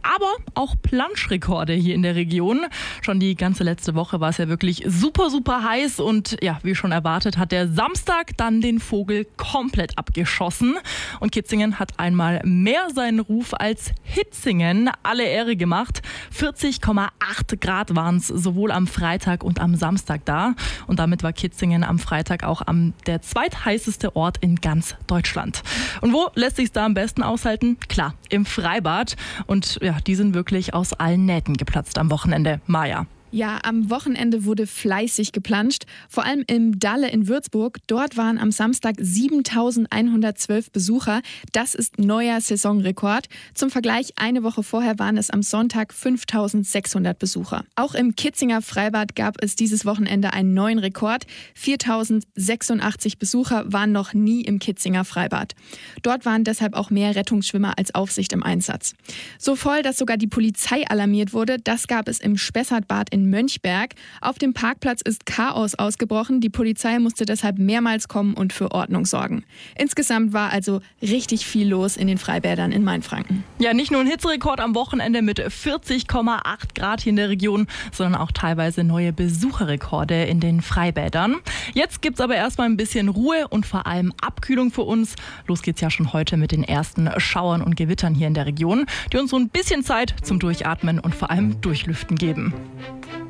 aber auch Planschrekorde hier in der Region. Schon die ganze letzte Woche war es ja wirklich super, super heiß und ja, wie schon erwartet, hat der Samstag dann den Vogel komplett abgeschossen. Und Kitzingen hat einmal mehr seinen Ruf als Hitzingen alle Ehre gemacht. 40,8 Grad waren es sowohl am Freitag und am Samstag da. Und damit war Kitzingen am Freitag auch der zweitheißeste Ort in ganz Deutschland. Und wo lässt sich es da am besten aushalten? Klar, im Freibad. Und ja, die sind wirklich aus allen Nähten geplatzt am Wochenende. Maja. Ja, am Wochenende wurde fleißig geplanscht, vor allem im Dalle in Würzburg. Dort waren am Samstag 7.112 Besucher. Das ist neuer Saisonrekord. Zum Vergleich, eine Woche vorher waren es am Sonntag 5.600 Besucher. Auch im Kitzinger Freibad gab es dieses Wochenende einen neuen Rekord. 4.086 Besucher waren noch nie im Kitzinger Freibad. Dort waren deshalb auch mehr Rettungsschwimmer als Aufsicht im Einsatz. So voll, dass sogar die Polizei alarmiert wurde, das gab es im Spessartbad in Mönchberg. Auf dem Parkplatz ist Chaos ausgebrochen. Die Polizei musste deshalb mehrmals kommen und für Ordnung sorgen. Insgesamt war also richtig viel los in den Freibädern in Mainfranken. Ja, nicht nur ein Hitzerekord am Wochenende mit 40,8 Grad hier in der Region, sondern auch teilweise neue Besucherrekorde in den Freibädern. Jetzt gibt's aber erstmal ein bisschen Ruhe und vor allem Abkühlung für uns. Los geht's ja schon heute mit den ersten Schauern und Gewittern hier in der Region, die uns so ein bisschen Zeit zum Durchatmen und vor allem Durchlüften geben.